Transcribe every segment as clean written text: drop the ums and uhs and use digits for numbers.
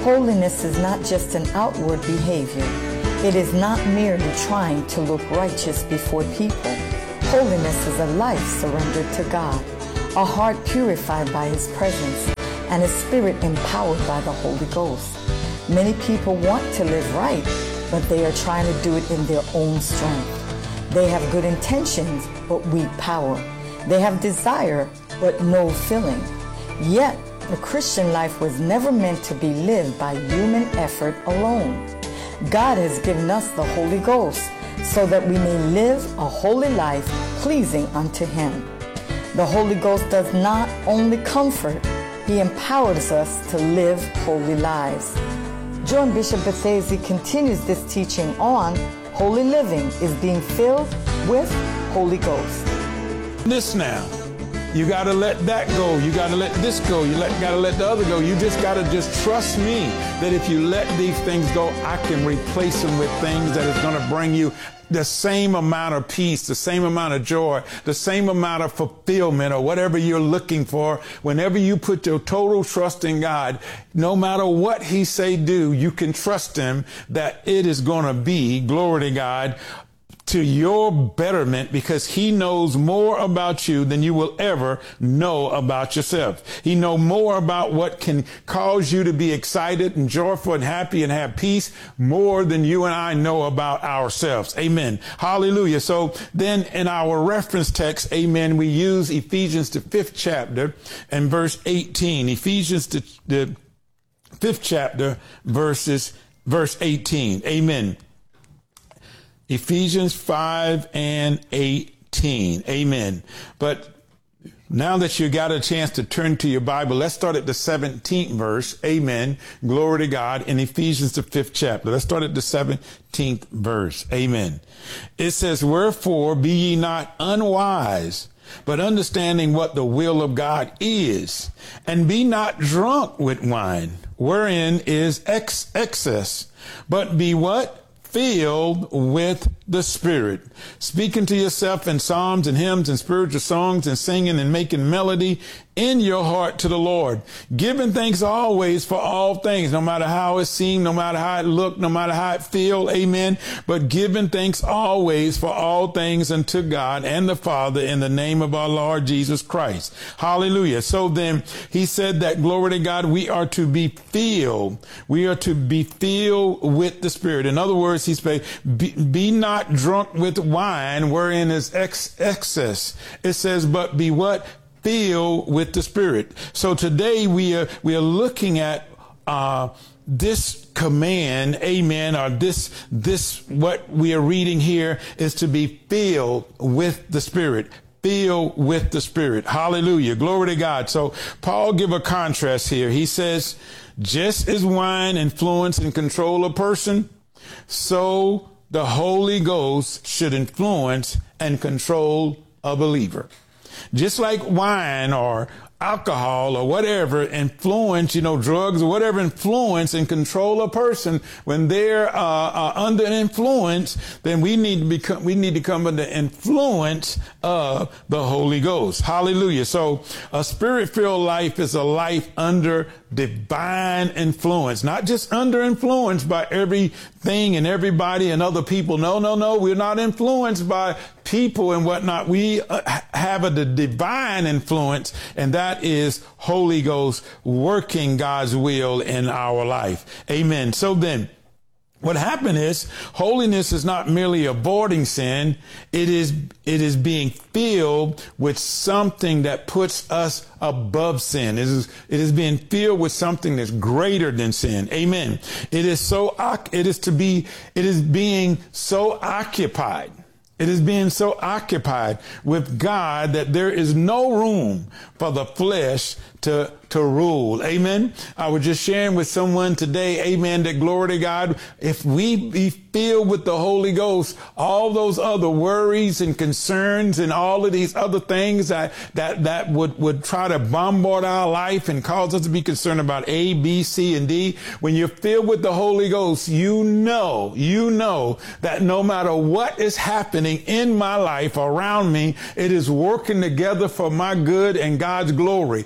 Holiness is not just an outward behavior. It is not merely trying to look righteous before people. Holiness is a life surrendered to God, a heart purified by His presence, and a spirit empowered by the Holy Ghost. Many people want to live right, but they are trying to do it in their own strength. They have good intentions, but weak power. They have desire, but no filling. Yet, the Christian life was never meant to be lived by human effort alone. God has given us the Holy Ghost so that we may live a holy life pleasing unto Him. The Holy Ghost does not only comfort, He empowers us to live holy lives. Join Bishop Bethesda continues this teaching on holy living is being filled with Holy Ghost. This now. You got to let that go. You got to let this go. You got to let the other go. You just got to just trust me that if you let these things go, I can replace them with things that is going to bring you the same amount of peace, the same amount of joy, the same amount of fulfillment or whatever you're looking for. Whenever you put your total trust in God, no matter what He say do, you can trust Him that it is going to be, glory to God, to your betterment, because He knows more about you than you will ever know about yourself. He knows more about what can cause you to be excited and joyful and happy and have peace more than you and I know about ourselves. Amen. Hallelujah. So then in our reference text, amen, we use Ephesians, the 5th chapter and verse 18. Ephesians, the 5th chapter, verse 18. Amen. Ephesians 5 and 18. Amen. But now that you got a chance to turn to your Bible, let's start at the 17th verse. Amen. Glory to God. In Ephesians, the 5th chapter. Let's start at the 17th verse. Amen. It says, wherefore be ye not unwise, but understanding what the will of God is, and be not drunk with wine, wherein is excess, but be what? Filled with the Spirit, speaking to yourself in psalms and hymns and spiritual songs and singing and making melody in your heart to the Lord, giving thanks always for all things, no matter how it seemed, no matter how it looked, no matter how it feel. Amen. But giving thanks always for all things unto God and the Father in the name of our Lord Jesus Christ. Hallelujah. So then he said that, glory to God, we are to be filled. We are to be filled with the Spirit. In other words, he said, be not drunk with wine, wherein is excess. It says, but be what? Filled with the Spirit. So today we are looking at this command, amen, or this what we are reading here is to be filled with the Spirit. Filled with the Spirit. Hallelujah. Glory to God. So Paul give a contrast here. He says, just as wine influence and control a person, so the Holy Ghost should influence and control a believer. Just like wine or alcohol or whatever influence, drugs or whatever influence and control a person, when they're under influence, then we need to come under influence of the Holy Ghost. Hallelujah. So a Spirit-filled life is a life under divine influence, not just under influence by everything and everybody and other people. No. We're not influenced by people and whatnot. We have a divine influence, and that is Holy Ghost working God's will in our life. Amen. So then, what happened is holiness is not merely avoiding sin. It is being filled with something that puts us above sin. It is being filled with something that's greater than sin. Amen. It is being so occupied. It is being so occupied with God that there is no room for the flesh to rule. Amen. I was just sharing with someone today, amen, that glory to God, if we be filled with the Holy Ghost, all those other worries and concerns and all of these other things that would try to bombard our life and cause us to be concerned about A, B, C, and D. When you're filled with the Holy Ghost, you know that no matter what is happening in my life around me, it is working together for my good and God's glory. So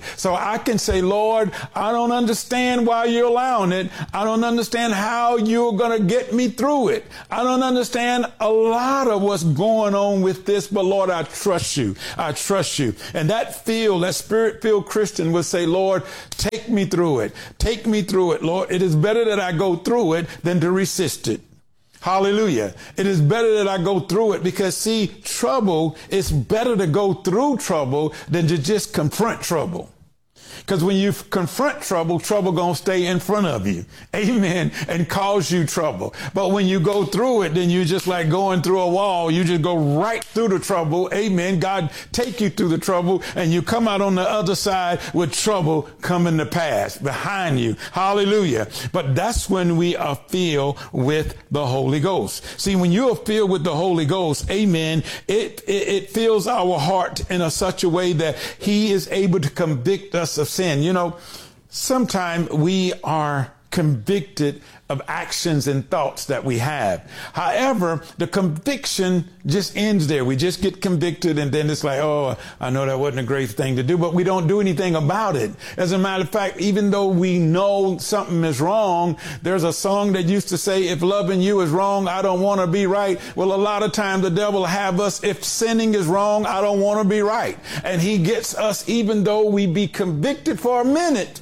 I can say, Lord, I don't understand why you're allowing it. I don't understand how you're going to get me through it. I don't understand a lot of what's going on with this, but Lord, I trust you. I trust you. And that spirit-filled Christian would say, Lord, take me through it. Take me through it, Lord. It is better that I go through it than to resist it. Hallelujah. It is better that I go through it because, see, trouble, it's better to go through trouble than to just confront trouble. Because when you confront trouble, trouble gonna stay in front of you. Amen. And cause you trouble. But when you go through it, then you're just like going through a wall. You just go right through the trouble. Amen. God take you through the trouble and you come out on the other side with trouble coming to pass behind you. Hallelujah. But that's when we are filled with the Holy Ghost. See, when you are filled with the Holy Ghost, amen, it fills our heart in such a way that he is able to convict us of sin. You know, sometimes we are convicted of actions and thoughts that we have. However, the conviction just ends there. We just get convicted and then it's like, oh, I know that wasn't a great thing to do, but we don't do anything about it. As a matter of fact, even though we know something is wrong, there's a song that used to say, if loving you is wrong, I don't want to be right. Well, a lot of times the devil have us, if sinning is wrong, I don't want to be right. And he gets us, even though we be convicted for a minute,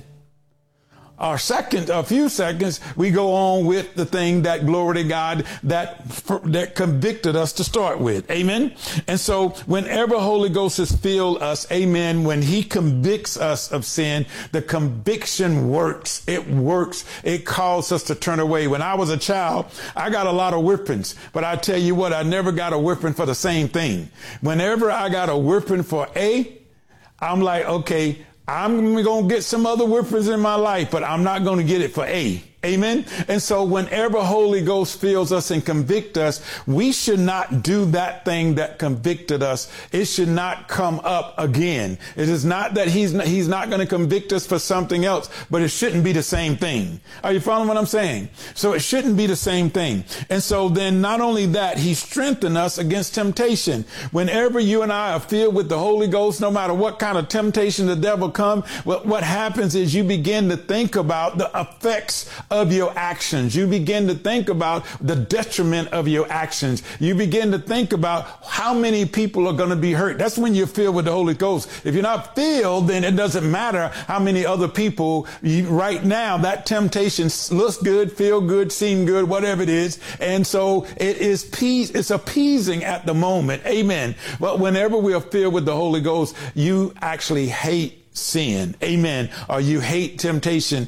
a few seconds, we go on with the thing that, glory to God, that convicted us to start with. Amen. And so whenever Holy Ghost has filled us, amen, when he convicts us of sin, the conviction works. It works. It calls us to turn away. When I was a child, I got a lot of whippings, but I tell you what, I never got a whipping for the same thing. Whenever I got a whipping for A, I'm like, okay, I'm going to get some other whippers in my life, but I'm not going to get it for A. Amen. And so whenever Holy Ghost fills us and convict us, we should not do that thing that convicted us. It should not come up again. It is not that he's not going to convict us for something else, but it shouldn't be the same thing. Are you following what I'm saying? So it shouldn't be the same thing. And so then not only that, he strengthened us against temptation. Whenever you and I are filled with the Holy Ghost, no matter what kind of temptation the devil comes, what happens is you begin to think about the effects of your actions. You begin to think about the detriment of your actions. You begin to think about how many people are going to be hurt. That's when you're filled with the Holy Ghost. If you're not filled, then it doesn't matter how many other people right now, that temptation looks good, feel good, seem good, whatever it is. And so it's appeasing at the moment. Amen. But whenever we are filled with the Holy Ghost, you actually hate sin. Amen. Or you hate temptation.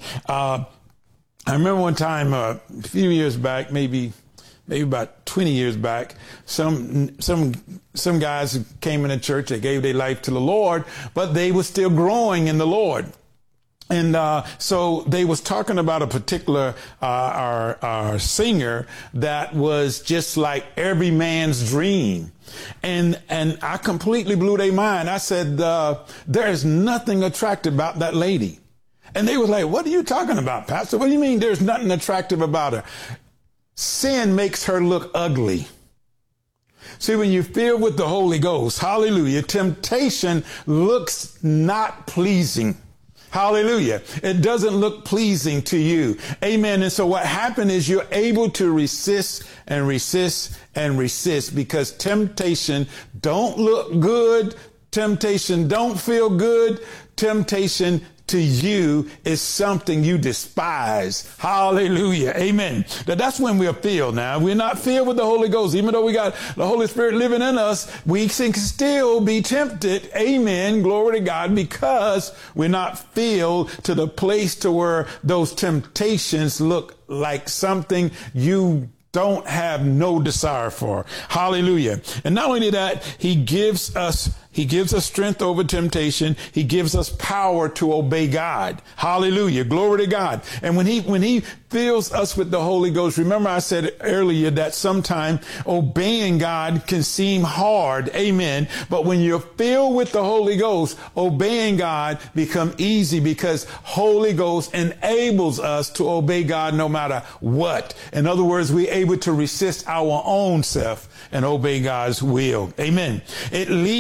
I remember one time, a few years back, maybe about 20 years back, some guys came in the church, they gave their life to the Lord, but they were still growing in the Lord. And so they was talking about a particular our singer that was just like every man's dream. And I completely blew their mind. I said, there is nothing attractive about that lady. And they were like, what are you talking about, Pastor? What do you mean there's nothing attractive about her? Sin makes her look ugly. See, when you're filled with the Holy Ghost, hallelujah, temptation looks not pleasing. Hallelujah. It doesn't look pleasing to you. Amen. And so what happened is you're able to resist and resist and resist because temptation don't look good. Temptation don't feel good. Temptation to you is something you despise. Hallelujah. Amen. That's when we're filled now. We're not filled with the Holy Ghost. Even though we got the Holy Spirit living in us, we can still be tempted. Amen. Glory to God, because we're not filled to the place to where those temptations look like something you don't have no desire for. Hallelujah. And not only that, he gives us strength over temptation. He gives us power to obey God. Hallelujah. Glory to God. And when he fills us with the Holy Ghost, remember I said earlier that sometimes obeying God can seem hard. Amen. But when you're filled with the Holy Ghost, obeying God become easy because Holy Ghost enables us to obey God no matter what. In other words, we're able to resist our own self and obey God's will. Amen. He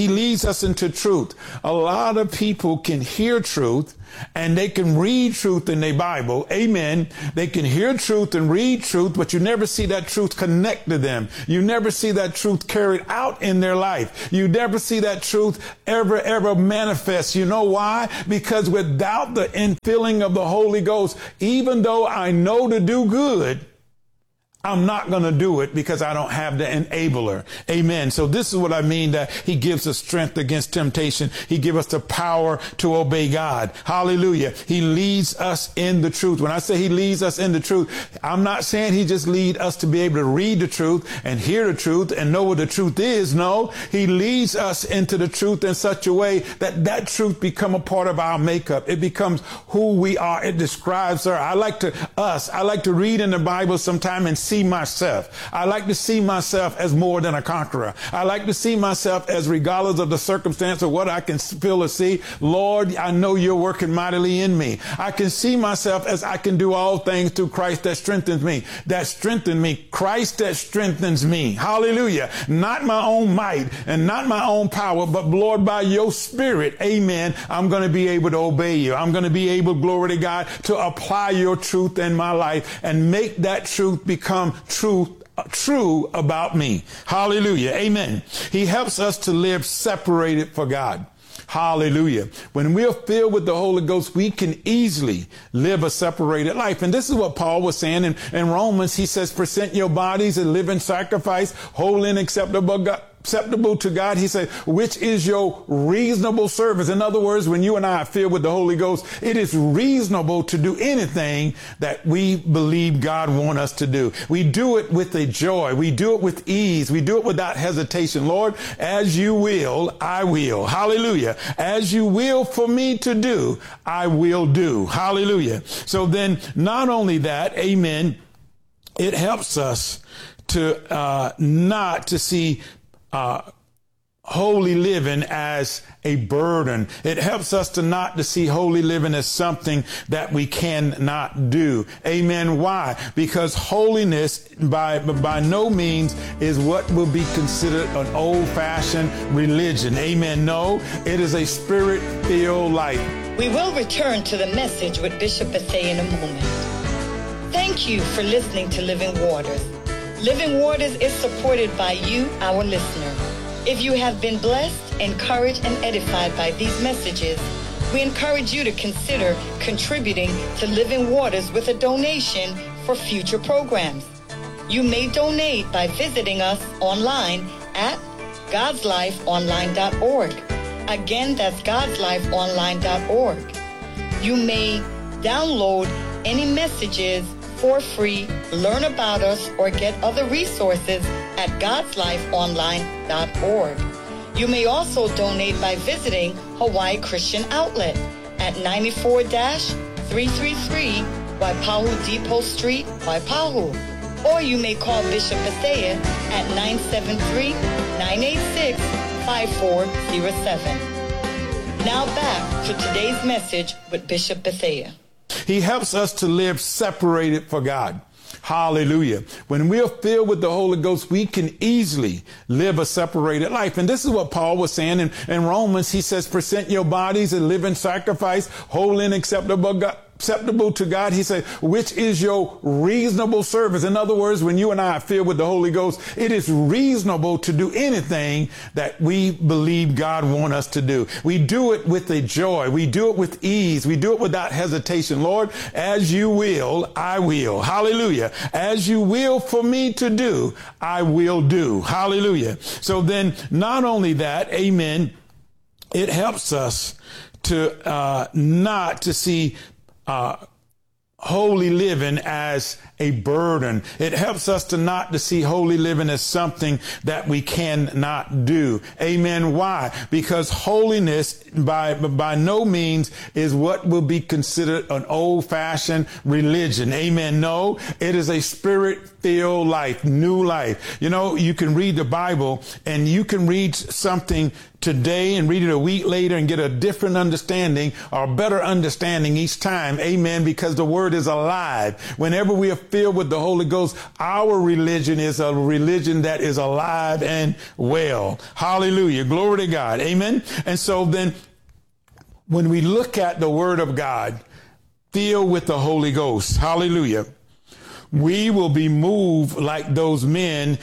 he leads us into truth. A lot of people can hear truth and they can read truth in their Bible. Amen. They can hear truth and read truth, but you never see that truth connect to them. You never see that truth carried out in their life. You never see that truth ever manifest. You know why? Because without the infilling of the Holy Ghost, even though I know to do good, I'm not going to do it because I don't have the enabler. Amen. So this is what I mean, that he gives us strength against temptation. He gives us the power to obey God. Hallelujah. He leads us in the truth. When I say he leads us in the truth, I'm not saying he just leads us to be able to read the truth and hear the truth and know what the truth is. No, he leads us into the truth in such a way that that truth become a part of our makeup. It becomes who we are. It describes her. I like to read in the Bible sometime and see myself. I like to see myself as more than a conqueror. I like to see myself as, regardless of the circumstance or what I can feel or see, Lord, I know you're working mightily in me. I can see myself as I can do all things through Christ that strengthens me. That strengthens me. Christ that strengthens me. Hallelujah. Not my own might and not my own power, but Lord, by your Spirit, amen, I'm going to be able to obey you. I'm going to be able, glory to God, to apply your truth in my life and make that truth become true about me. Hallelujah. Amen. He helps us to live separated for God. Hallelujah. When we're filled with the Holy Ghost, we can easily live a separated life. And this is what Paul was saying in Romans. He says, present your bodies a living sacrifice, holy and acceptable to God. He said, which is your reasonable service. In other words, when you and I are filled with the Holy Ghost, it is reasonable to do anything that we believe God wants us to do. We do it with a joy. We do it with ease. We do it without hesitation. Lord, as you will, I will. Hallelujah. As you will for me to do, I will do. Hallelujah. So then not only that, amen, it helps us to not to see holy living as a burden. It helps us to not to see holy living as something that we cannot do. Amen. Why? Because holiness by no means is what will be considered an old-fashioned religion. Amen. No, it is a spirit-filled life. We will return to the message with Bishop Bethea in a moment. Thank you for listening to Living Waters. Living Waters is supported by you, our listener. If you have been blessed, encouraged, and edified by these messages, we encourage you to consider contributing to Living Waters with a donation for future programs. You may donate by visiting us online at godslifeonline.org. Again, that's godslifeonline.org. You may download any messages for free, learn about us, or get other resources at godslifeonline.org. You may also donate by visiting Hawaii Christian Outlet at 94-333 Waipahu Depot Street, Waipahu. Or you may call Bishop Bethea at 973-986-5407. Now back to today's message with Bishop Bethea. He helps us to live separated for God. Hallelujah. When we are filled with the Holy Ghost, we can easily live a separated life. And this is what Paul was saying in Romans. He says, present your bodies a living sacrifice, holy and acceptable to God. He said, which is your reasonable service. In other words, when you and I are filled with the Holy Ghost, it is reasonable to do anything that we believe God wants us to do. We do it with a joy. We do it with ease. We do it without hesitation. Lord, as you will, I will. Hallelujah. As you will for me to do, I will do. Hallelujah. So then not only that, amen, it helps us to not to see holy living as a burden. It helps us to not to see holy living as something that we cannot do. Amen. Why? Because holiness by no means is what will be considered an old-fashioned religion. Amen. No, it is a spirit-filled life, new life. You know, you can read the Bible and you can read something today and read it a week later and get a different understanding or better understanding each time. Amen. Because the word is alive. Whenever we are filled with the Holy Ghost, our religion is a religion that is alive and well. Hallelujah. Glory to God. Amen. And so then when we look at the word of God, filled with the Holy Ghost, hallelujah, we will be moved like those men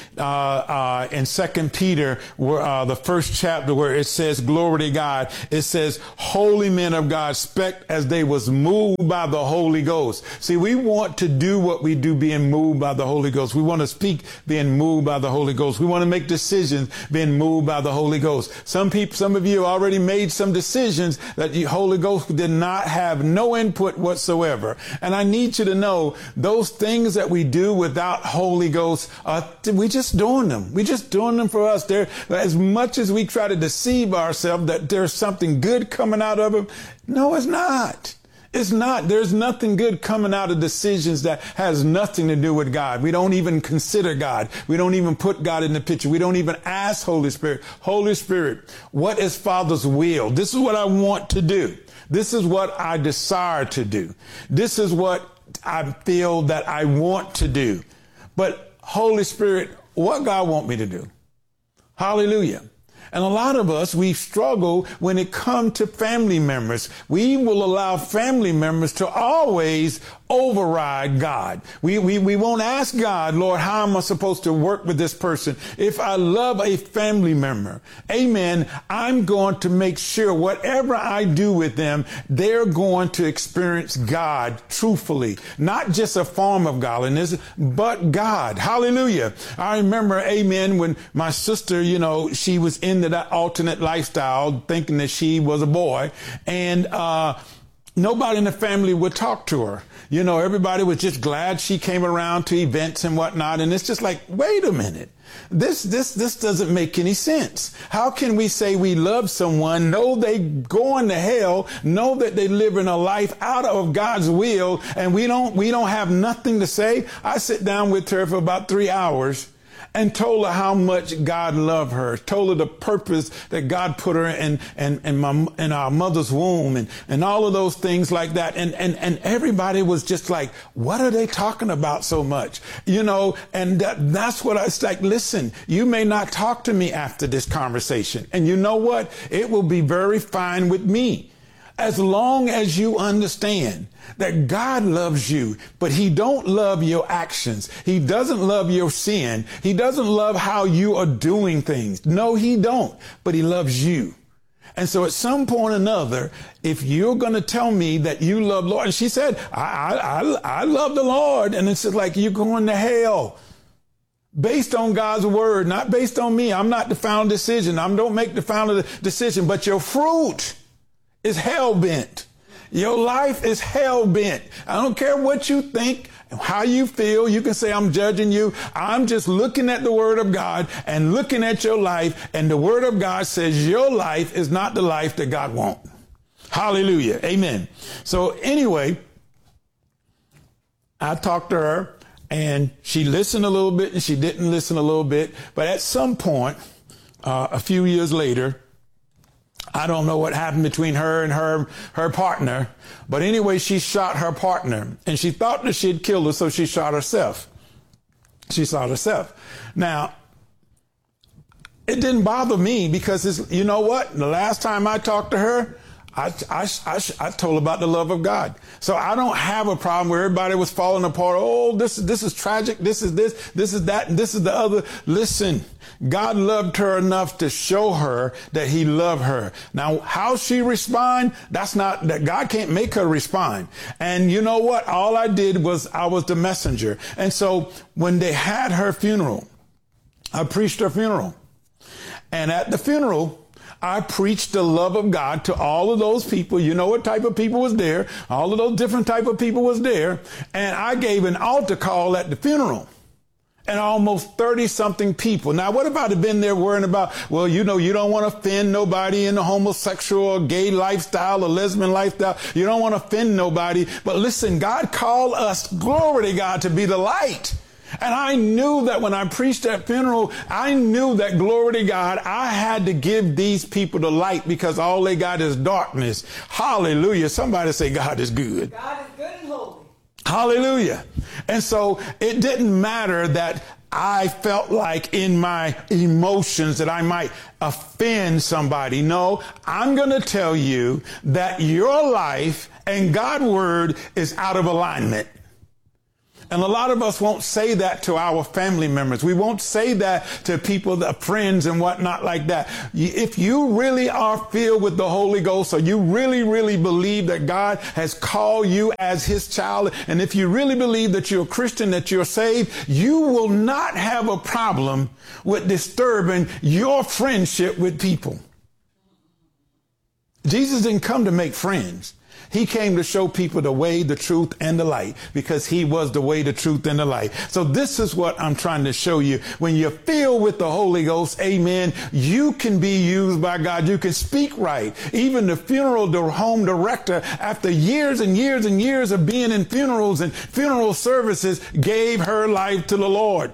in 2 Peter, where, the first chapter, where it says, glory to God. It says, holy men of God spake as they was moved by the Holy Ghost. See, we want to do what we do being moved by the Holy Ghost. We want to speak being moved by the Holy Ghost. We want to make decisions being moved by the Holy Ghost. Some of you already made some decisions that the Holy Ghost did not have no input whatsoever. And I need you to know those things that we do without Holy Ghost, we just doing them. We just doing them for us. There, as much as we try to deceive ourselves that there's something good coming out of them, no, it's not. It's not. There's nothing good coming out of decisions that has nothing to do with God. We don't even consider God. We don't even put God in the picture. We don't even ask Holy Spirit, Holy Spirit, what is Father's will? This is what I want to do. This is what I desire to do. This is what I feel that I want to do. But Holy Spirit, what God want me to do? Hallelujah. And a lot of us, we struggle when it comes to family members. We will allow family members to always override God. We won't ask God, Lord, how am I supposed to work with this person? If I love a family member, amen, I'm going to make sure whatever I do with them, they're going to experience God truthfully, not just a form of godliness, but God. Hallelujah. I remember, amen, when my sister, she was into that alternate lifestyle, thinking that she was a boy, and nobody in the family would talk to her. Everybody was just glad she came around to events and whatnot. And it's just like, wait a minute. This doesn't make any sense. How can we say we love someone, know they going to hell, know that they live in a life out of God's will, and we don't have nothing to say? I sit down with her for about 3 hours and told her how much God loved her, told her the purpose that God put her in our mother's womb and all of those things like that. And everybody was just like, what are they talking about so much? And that's what I was like, listen, you may not talk to me after this conversation. And you know what? It will be very fine with me. As long as you understand that God loves you, but he don't love your actions. He doesn't love your sin. He doesn't love how you are doing things. No, he don't, but he loves you. And so at some point or another, if you're going to tell me that you love Lord, and she said, I love the Lord. And it's just like, you're going to hell. Based on God's word, not based on me. I'm not the final decision. I don't make the final decision, but your fruit is hell-bent. Your life is hell-bent. I don't care what you think, how you feel. You can say, I'm judging you. I'm just looking at the word of God and looking at your life. And the word of God says your life is not the life that God wants. Hallelujah. Amen. So anyway, I talked to her and she listened a little bit and she didn't listen a little bit. But at some point, a few years later, I don't know what happened between her and her partner, but anyway, she shot her partner and she thought that she had killed her, so she shot herself. Now, it didn't bother me because you know what? The last time I talked to her, I told about the love of God. So I don't have a problem where everybody was falling apart. Oh, this is tragic. This is that, and this is the other. Listen, God loved her enough to show her that he loved her. Now, how she respond, that's not, that God can't make her respond. And you know what? All I did was I was the messenger. And so when they had her funeral, I preached her funeral. And at the funeral, I preached the love of God to all of those people. You know what type of people was there. All of those different type of people was there. And I gave an altar call at the funeral. And almost 30-something people. Now, what if I'd have been there worrying about, well, you don't want to offend nobody in the homosexual or gay lifestyle or lesbian lifestyle. You don't want to offend nobody. But listen, God called us, glory to God, to be the light. And I knew that when I preached at funeral, I knew that, glory to God, I had to give these people the light because all they got is darkness. Hallelujah. Somebody say God is good. God is good and holy. Hallelujah. And so it didn't matter that I felt like in my emotions that I might offend somebody. No, I'm going to tell you that your life and God's word is out of alignment. And a lot of us won't say that to our family members. We won't say that to people, the friends and whatnot like that. If you really are filled with the Holy Ghost, or you really, really believe that God has called you as his child, and if you really believe that you're a Christian, that you're saved, you will not have a problem with disturbing your friendship with people. Jesus didn't come to make friends. He came to show people the way, the truth, and the light, because he was the way, the truth, and the light. So this is what I'm trying to show you. When you're filled with the Holy Ghost, amen, you can be used by God. You can speak right. Even the funeral home director, after years and years and years of being in funerals and funeral services, gave her life to the Lord.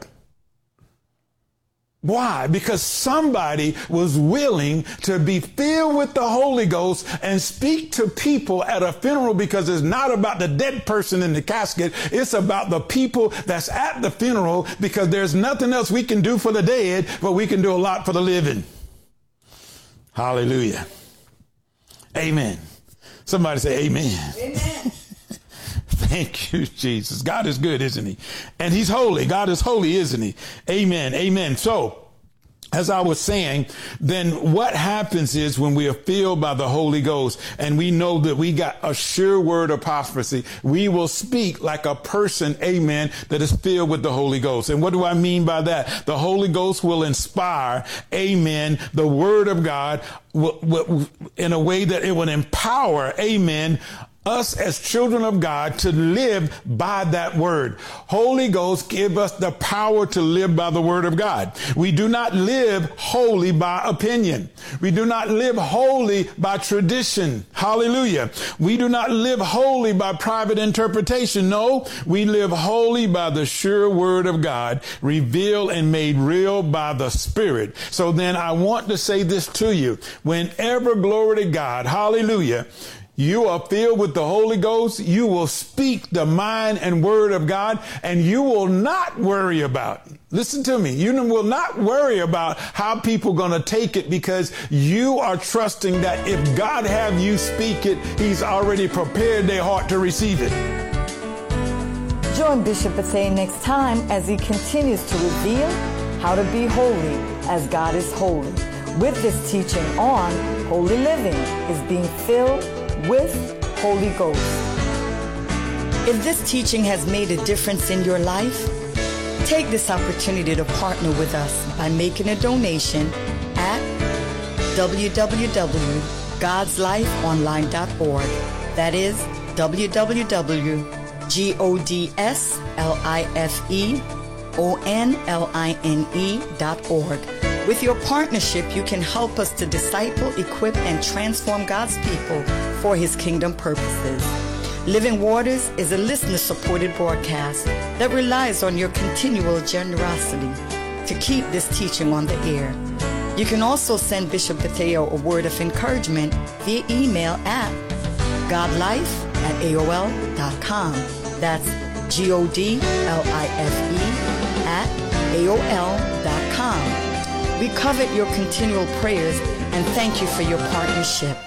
Why? Because somebody was willing to be filled with the Holy Ghost and speak to people at a funeral, because it's not about the dead person in the casket. It's about the people that's at the funeral, because there's nothing else we can do for the dead, but we can do a lot for the living. Hallelujah. Amen. Somebody say amen. Amen. Thank you, Jesus. God is good, isn't he? And he's holy. God is holy, isn't he? Amen. Amen. So, as I was saying, then what happens is when we are filled by the Holy Ghost and we know that we got a sure word of prophecy, we will speak like a person, amen, that is filled with the Holy Ghost. And what do I mean by that? The Holy Ghost will inspire, amen, the word of God in a way that it will empower, amen, us as children of God to live by that word. Holy Ghost give us the power to live by the word of God. We do not live wholly by opinion. We do not live wholly by tradition. Hallelujah. We do not live wholly by private interpretation. No, we live wholly by the sure word of God, revealed and made real by the Spirit. So then I want to say this to you. Whenever, glory to God, hallelujah, you are filled with the Holy Ghost, you will speak the mind and word of God, and you will not worry about, listen to me, you will not worry about how people are going to take it, because you are trusting that if God have you speak it, he's already prepared their heart to receive it. Join Bishop Bethea next time as he continues to reveal how to be holy as God is holy, with this teaching on holy living is being filled with Holy Ghost. If this teaching has made a difference in your life, take this opportunity to partner with us by making a donation at www.godslifeonline.org. That is www.godslifeonline.org. With your partnership, you can help us to disciple, equip, and transform God's people for his kingdom purposes. Living Waters is a listener-supported broadcast that relies on your continual generosity to keep this teaching on the air. You can also send Bishop Bethea a word of encouragement via email at godlife@aol.com. That's godlife@aol.com. We covet your continual prayers and thank you for your partnership.